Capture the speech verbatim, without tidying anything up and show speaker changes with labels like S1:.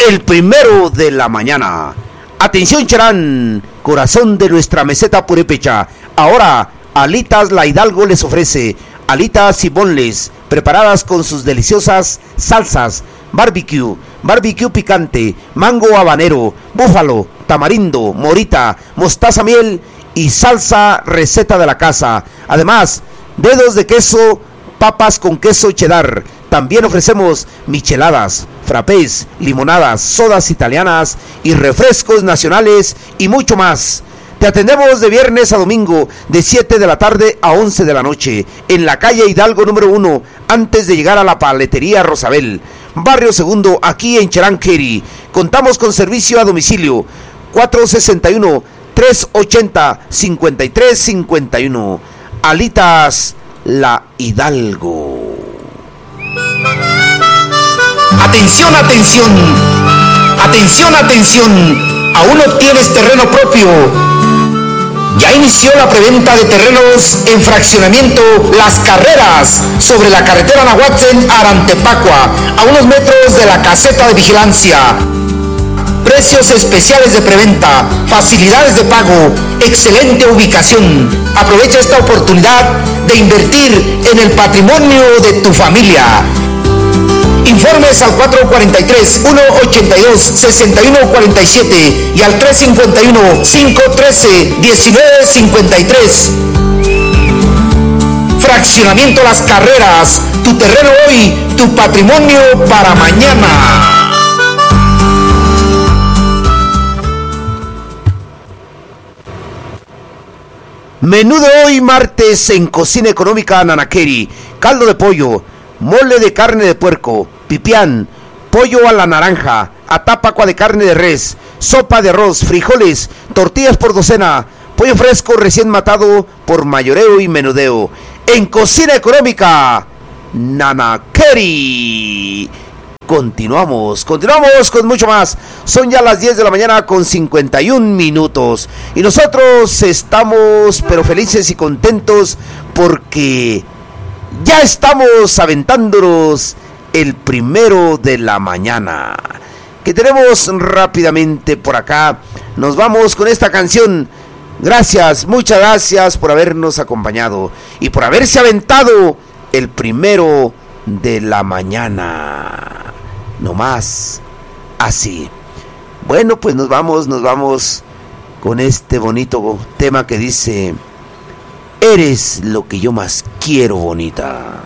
S1: el primero de la mañana. Atención, Cherán, corazón de nuestra meseta purépecha. Ahora, Alitas La Hidalgo les ofrece alitas y bonles preparadas con sus deliciosas salsas, barbecue, barbecue picante, mango habanero, búfalo, tamarindo, morita, mostaza miel y salsa receta de la casa. Además, dedos de queso, papas con queso cheddar. También ofrecemos micheladas, frappés, limonadas, sodas italianas y refrescos nacionales y mucho más. Te atendemos de viernes a domingo de siete de la tarde a once de la noche en la calle Hidalgo número uno, antes de llegar a la paletería Rosabel, barrio Segundo, aquí en Cheranqueri. Contamos con servicio a domicilio cuatro sesenta y uno, tres ochenta, cincuenta y tres cincuenta y uno. Alitas La Hidalgo.
S2: Atención, atención, atención, atención, ¿aún no tienes terreno propio? Ya inició la preventa de terrenos en fraccionamiento Las Carreras, sobre la carretera Nahuatzen Arantepacua, a unos metros de la caseta de vigilancia. Precios especiales de preventa, facilidades de pago, excelente ubicación. Aprovecha esta oportunidad de invertir en el patrimonio de tu familia. Informes al cuatro cuarenta y tres, uno ochenta y dos, sesenta y uno cuarenta y siete y al tres cincuenta y uno, cinco trece, diecinueve cincuenta y tres. Fraccionamiento Las Carreras, tu terreno hoy, tu patrimonio para mañana.
S1: Menú de hoy martes en Cocina Económica Nanaqueri: caldo de pollo, mole de carne de puerco, pipián, pollo a la naranja, atápacua de carne de res, sopa de arroz, frijoles, tortillas por docena, pollo fresco recién matado por mayoreo y menudeo. En Cocina Económica Nanaqueri. Continuamos, continuamos con mucho más. Son ya las diez de la mañana con cincuenta y un minutos. Y nosotros estamos pero felices y contentos porque ya estamos aventándonos el primero de la mañana. Que tenemos rápidamente por acá. Nos vamos con esta canción. Gracias, muchas gracias por habernos acompañado y por haberse aventado el primero de la mañana. No más así. Bueno, pues nos vamos, nos vamos con este bonito tema que dice: eres lo que yo más quiero, bonita.